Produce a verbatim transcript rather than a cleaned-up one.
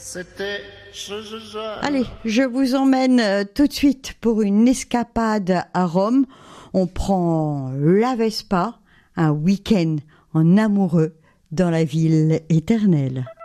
C'était... Je, je, je... Allez, je vous emmène euh, tout de suite pour une escapade à Rome. On prend la Vespa, un week-end en amoureux dans la ville éternelle.